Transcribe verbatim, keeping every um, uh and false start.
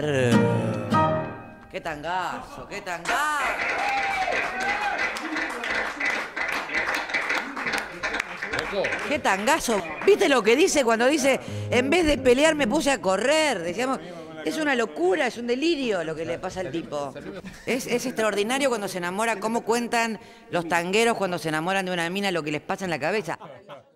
¡Qué tangazo! ¡Qué tangazo! ¡Qué tangazo! ¿Viste lo que dice cuando dice, en vez de pelear me puse a correr? Decíamos, es una locura, es un delirio lo que le pasa al tipo. Es, es extraordinario cuando se enamora, cómo cuentan los tangueros cuando se enamoran de una mina lo que les pasa en la cabeza.